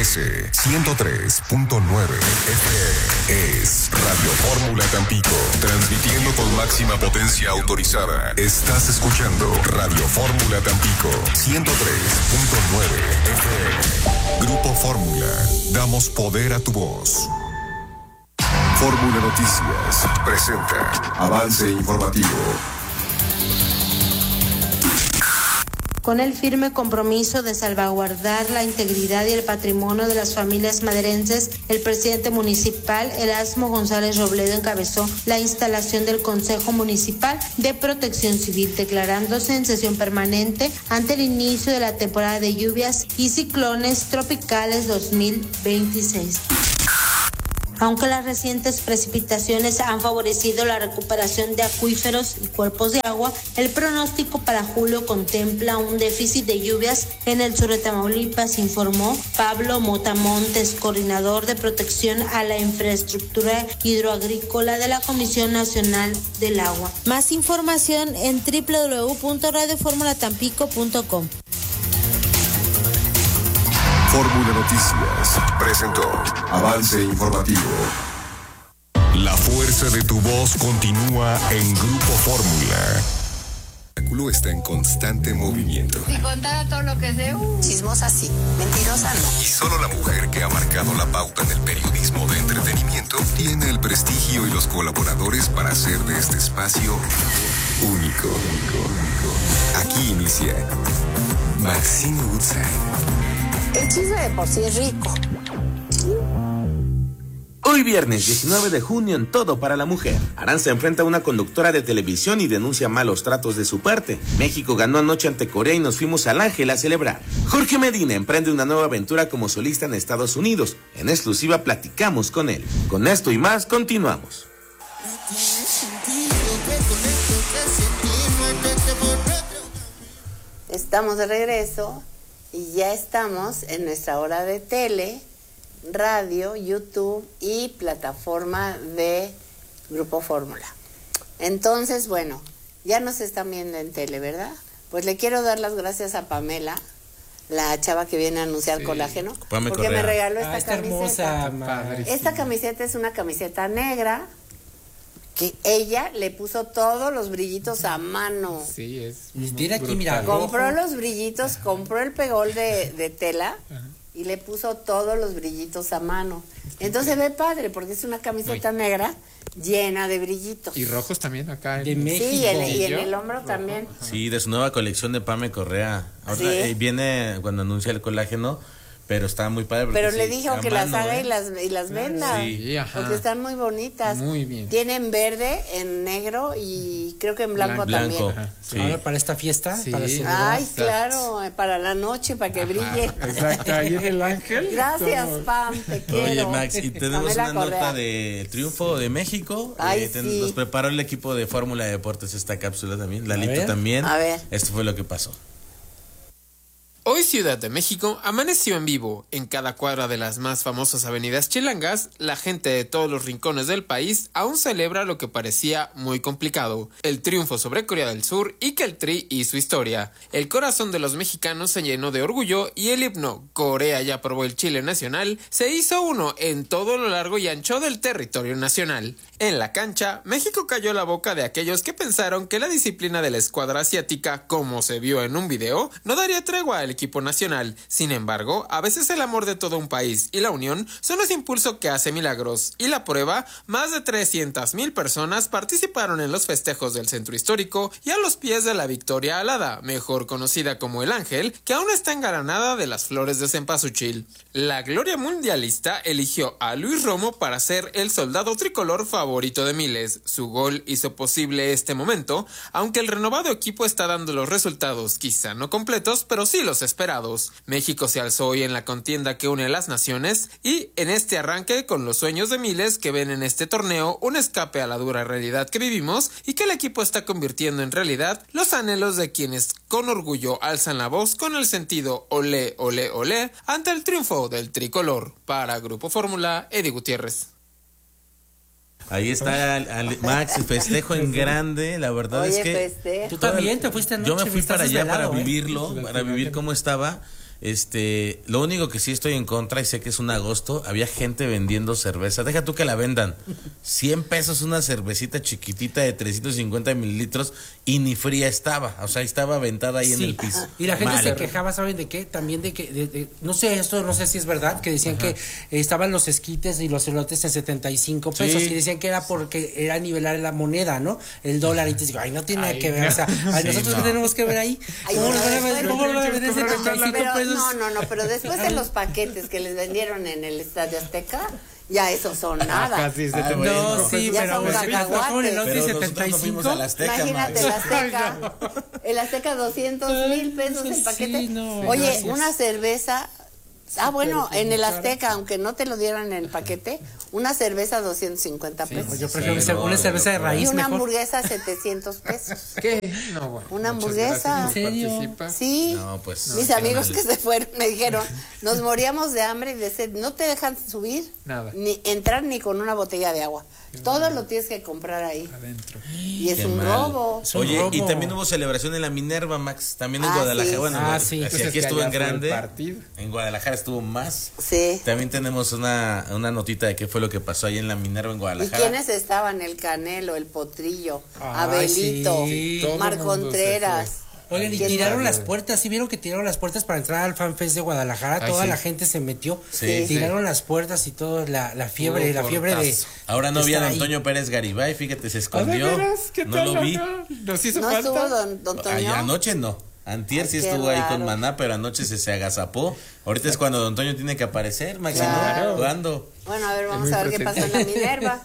XHS 103.9 FM. Es Radio Fórmula Tampico, transmitiendo con máxima potencia autorizada. Estás escuchando Radio Fórmula Tampico 103.9 FM. Grupo Fórmula, damos poder a tu voz. Fórmula Noticias presenta Avance Informativo. Con el firme compromiso de salvaguardar la integridad y el patrimonio de las familias maderenses, el presidente municipal, Erasmo González Robledo, encabezó la instalación del Consejo Municipal de Protección Civil, declarándose en sesión permanente ante el inicio de la temporada de lluvias y ciclones tropicales 2026. Aunque las recientes precipitaciones han favorecido la recuperación de acuíferos y cuerpos de agua, el pronóstico para julio contempla un déficit de lluvias en el sur de Tamaulipas, informó Pablo Motamontes, coordinador de protección a la infraestructura hidroagrícola de la Comisión Nacional del Agua. Más información en www.radioformulatampico.com. Fórmula Noticias presentó Avance Informativo. La fuerza de tu voz continúa en Grupo Fórmula. El espectáculo está en constante movimiento. Si contara todo lo que sé, chismosa sí, mentirosa no. Y solo la mujer que ha marcado la pauta en el periodismo de entretenimiento tiene el prestigio y los colaboradores para hacer de este espacio único. Aquí inicia Maxine Woodside. El chisme de por sí es rico. Hoy viernes 19 de junio en Todo para la Mujer. Aranza enfrenta a una conductora de televisión y denuncia malos tratos de su parte. México ganó anoche ante Corea y nos fuimos al Ángel a celebrar. Jorge Medina emprende una nueva aventura como solista en Estados Unidos. En exclusiva platicamos con él. Con esto y más, continuamos. Estamos de regreso y ya estamos en nuestra hora de tele, radio, YouTube y plataforma de Grupo Fórmula. Entonces, bueno, ya nos están viendo en tele, ¿verdad? Pues le quiero dar las gracias a Pamela, la chava que viene a anunciar colágeno, porque me regaló esta camiseta. Hermosa, esta camiseta es una camiseta negra que ella le puso todos los brillitos a mano. Sí, es. Mira aquí, mira. Compró los brillitos, compró el pegol de tela. Ajá. Y le puso todos los brillitos a mano. Entonces se ve padre porque es una camiseta negra llena de brillitos. Y rojos también acá. De México. Sí, y en el hombro también. Sí, de su nueva colección de Pame Correa. Ahora viene cuando anuncia el colágeno, pero está muy padre. Pero le dijo que las haga y las venda. Sí, ajá. Porque están muy bonitas. Muy bien. Tienen verde, en negro y creo que en blanco también. Sí. Ahora para esta fiesta. Sí. Para celebrar. Ay, claro, para la noche, para que brille. Exacto, ahí en el Ángel. Gracias, Pam, te quiero. Oye, Max, y tenemos una nota de triunfo de México. Ay, sí. Nos preparó el equipo de Fórmula Deportes esta cápsula también. Lalito también. A ver. Esto fue lo que pasó. Hoy Ciudad de México amaneció en vivo. En cada cuadra de las más famosas avenidas chilangas, la gente de todos los rincones del país aún celebra lo que parecía muy complicado: el triunfo sobre Corea del Sur y que el Tri hizo historia. El corazón de los mexicanos se llenó de orgullo y el himno "Corea ya probó el chile nacional" se hizo uno en todo lo largo y ancho del territorio nacional. En la cancha, México cayó la boca de aquellos que pensaron que la disciplina de la escuadra asiática, como se vio en un video, no daría tregua al equipo nacional. Sin embargo, a veces el amor de todo un país y la unión son ese impulso que hace milagros. Y la prueba, más de 300,000 personas participaron en los festejos del centro histórico y a los pies de la Victoria Alada, mejor conocida como el Ángel, que aún está engalanada de las flores de cempasúchil. La gloria mundialista eligió a Luis Romo para ser el soldado tricolor favorito de miles. Su gol hizo posible este momento, aunque el renovado equipo está dando los resultados, quizá no completos, pero sí los esperados. México se alzó hoy en la contienda que une a las naciones y en este arranque con los sueños de miles que ven en este torneo un escape a la dura realidad que vivimos y que el equipo está convirtiendo en realidad los anhelos de quienes con orgullo alzan la voz con el sentido olé, olé, olé ante el triunfo del tricolor. Para Grupo Fórmula, Eddie Gutiérrez. Ahí está Max, festejo en grande, la verdad. Oye, es que festejo. Tú también te fuiste anoche. Yo me fui para allá para vivirlo, para vivir cómo estaba. Lo único que sí estoy en contra, y sé que es un agosto, había gente vendiendo cerveza. Deja tú que la vendan. 100 pesos una cervecita chiquitita de 350 mililitros y ni fría estaba. O sea, estaba aventada ahí en el piso. Y la gente Mal. se quejaba, ¿saben de qué? También no sé, esto no sé si es verdad, que decían que estaban los esquites y los elotes en 75 pesos y decían que era porque era nivelar la moneda, ¿no? El dólar, y te digo, no tiene nada que ver, o sea, nosotros ¿qué tenemos que ver ahí? ¿Cómo lo van a vender 75 pesos? No, pero después de los paquetes que les vendieron en el Estadio Azteca, ya eso son nada. Casi No, sí, ya pero son cacahuates. Pero nosotros no fuimos al Azteca, Imagínate el Azteca 200,000 pesos el paquete. Oye, gracias. una cerveza. Bueno, en el Azteca, aunque no te lo dieran en el paquete, una cerveza 250 pesos. Yo prefiero una cerveza de Y raíz una mejor. hamburguesa 700 pesos. ¿Qué? No, bueno. Una Muchas hamburguesa. gracias, ¿En serio? participa. Sí. No, pues. Mis amigos que se fueron me dijeron, nos moríamos de hambre y de sed. No te dejan subir, Nada. ni entrar ni con una botella de agua. Todo lo tienes que comprar ahí. Adentro. Y es Qué un mal. robo. Es un Oye, robo. y también hubo celebración en la Minerva, Max, también en Ah, Guadalajara. sí. Bueno, Sí. así Pues es aquí que estuvo en allá fue el grande. partido. En Guadalajara estuvo más. Sí. También tenemos una notita de qué fue lo que pasó ahí en la Minerva en ¿Y Guadalajara. quiénes estaban? El Canelo, el Potrillo, Ay, Abelito, sí. Todo Mar el mundo se Contreras. Oigan, y ¿Quién tiraron más? las puertas, ¿sí vieron que tiraron las puertas para entrar al FanFest de Guadalajara? Ay, Toda sí. la gente se metió, Sí, tiraron las puertas y todo, la fiebre de... portazo. Ahora no de vi a estar ahí. Antonio Pérez Garibay, fíjate, se ¿Ah, de escondió. veras? ¿Qué No tal, lo vi. acá? ¿Nos hizo ¿No falta? estuvo don Toño? Ay, anoche no. Antier sí Ay, qué estuvo ahí con raro. Maná, pero anoche se agazapó. Ahorita es cuando Don Toño tiene que aparecer, Maxino. Claro. ¿Cuándo? Bueno, a ver, vamos muy a ver qué pasó en la Minerva.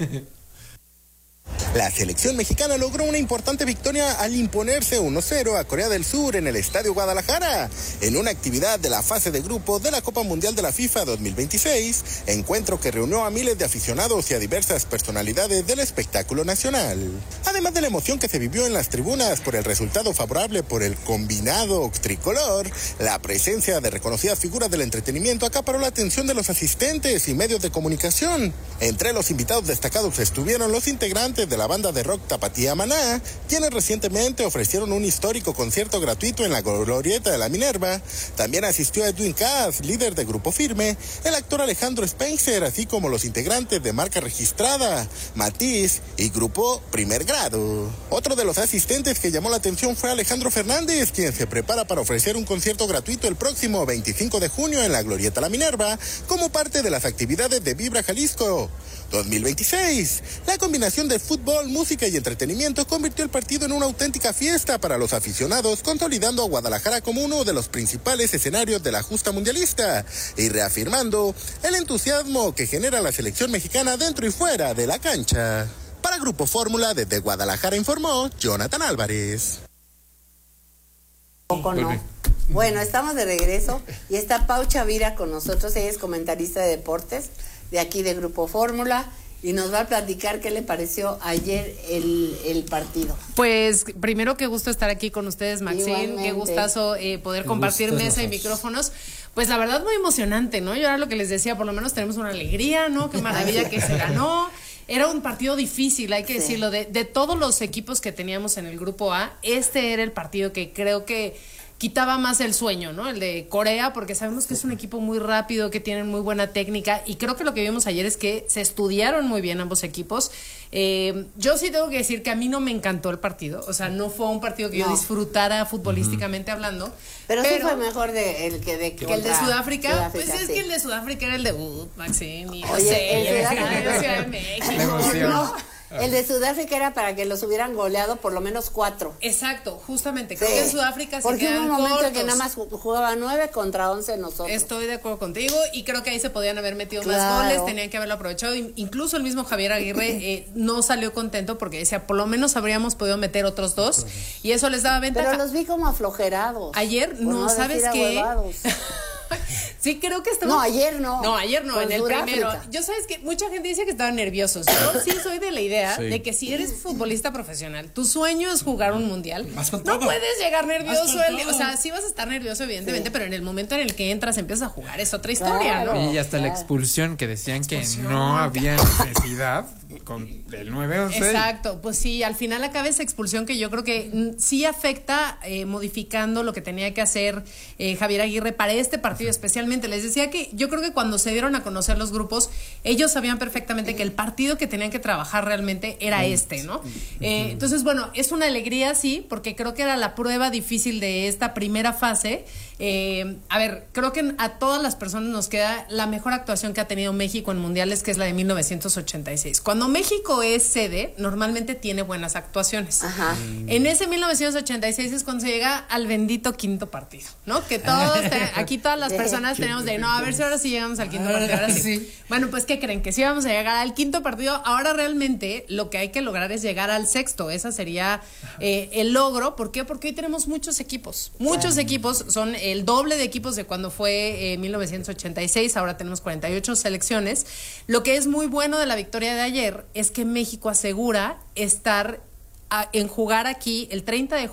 La selección mexicana logró una importante victoria al imponerse 1-0 a Corea del Sur en el Estadio Guadalajara, en una actividad de la fase de grupo de la Copa Mundial de la FIFA 2026, encuentro que reunió a miles de aficionados y a diversas personalidades del espectáculo nacional. Además de la emoción que se vivió en las tribunas por el resultado favorable por el combinado tricolor, la presencia de reconocidas figuras del entretenimiento acaparó la atención de los asistentes y medios de comunicación. Entre los invitados destacados estuvieron los integrantes de la banda de rock Tapatía Maná, quienes recientemente ofrecieron un histórico concierto gratuito en la Glorieta de la Minerva. También asistió Edwin Cass, líder de Grupo Firme, el actor Alejandro Spencer, así como los integrantes de Marca Registrada, Matiz y Grupo Primer Grado. Otro de los asistentes que llamó la atención fue Alejandro Fernández, quien se prepara para ofrecer un concierto gratuito el próximo 25 de junio en la Glorieta La Minerva, como parte de las actividades de Vibra Jalisco 2026. La combinación de fútbol, música y entretenimiento convirtió el partido en una auténtica fiesta para los aficionados, consolidando a Guadalajara como uno de los principales escenarios de la justa mundialista y reafirmando el entusiasmo que genera la selección mexicana dentro y fuera de la cancha. Para Grupo Fórmula, desde Guadalajara informó Jonathan Álvarez. Poco no. Bueno, estamos de regreso y está Pau Chavira con nosotros. Ella es comentarista de deportes de aquí de Grupo Fórmula y nos va a platicar qué le pareció ayer el partido. Pues primero, qué gusto estar aquí con ustedes, Maxine. Igualmente. Qué gustazo poder Qué compartir gusto mesa y nosotros. micrófonos. Pues la verdad muy emocionante, ¿no? Yo era lo que les decía, por lo menos tenemos una alegría, ¿no? Qué maravilla que se ganó. Era un partido difícil, hay que decirlo. De todos los equipos que teníamos en el grupo A, este era el partido que creo que quitaba más el sueño, ¿no? El de Corea, porque sabemos que es un equipo muy rápido, que tienen muy buena técnica, y creo que lo que vimos ayer es que se estudiaron muy bien ambos equipos. Yo sí tengo que decir que a mí no me encantó el partido, o sea, no fue un partido que yo disfrutara futbolísticamente hablando. Pero sí fue mejor que el de Sudáfrica, pues es sí. que el de Sudáfrica era el de Maxine, y no Oye, sé, el de Sudáfrica- Ciudad de México. La emoción. No, el de Sudáfrica era para que los hubieran goleado por lo menos 4. Exacto, justamente, creo que en Sudáfrica se porque hubo quedan un momento en cortos. que nada más jugaba 9 contra 11 nosotros. Estoy de acuerdo contigo y creo que ahí se podían haber metido Claro. más goles, tenían que haberlo aprovechado. Incluso el mismo Javier Aguirre no salió contento porque decía, por lo menos habríamos podido meter otros 2 y eso les daba ventaja. Pero los vi como aflojerados. Ayer, por no, ¿sabes decir qué? ahuevados. Sí, creo que estamos. No, ayer no. No, ayer no, Con en el Sudáfrica. primero. Yo sabes que mucha gente dice que estaban nerviosos. Yo sí soy de la idea de que si eres futbolista profesional, tu sueño es jugar un mundial. No puedes llegar nervioso. O sea, sí vas a estar nervioso, evidentemente, pero en el momento en el que entras, empiezas a jugar, es otra historia, ¿no? Y hasta la expulsión que decían que no había necesidad con el 9-11. Exacto, pues sí, al final acaba esa expulsión que yo creo que sí afecta, modificando lo que tenía que hacer Javier Aguirre para este partido especialmente. Les decía que yo creo que cuando se dieron a conocer los grupos, ellos sabían perfectamente que el partido que tenían que trabajar realmente era este, ¿no? Entonces, bueno, es una alegría, sí, porque creo que era la prueba difícil de esta primera fase. A ver, creo que a todas las personas nos queda la mejor actuación que ha tenido México en mundiales, que es la de 1986. Cuando México es sede, normalmente tiene buenas actuaciones. Ajá. En ese 1986 es cuando se llega al bendito quinto partido, ¿no? Que todos, aquí todas las personas tenemos de, no, a ver si ahora sí llegamos al quinto partido. Ahora sí. Bueno, pues, ¿qué creen? Que sí vamos a llegar al quinto partido. Ahora realmente lo que hay que lograr es llegar al sexto. Esa sería el logro. ¿Por qué? Porque hoy tenemos muchos equipos. Muchos equipos, son el doble de equipos de cuando fue 1986. Ahora tenemos 48 selecciones. Lo que es muy bueno de la victoria de ayer es que México asegura estar en jugar aquí el 30 de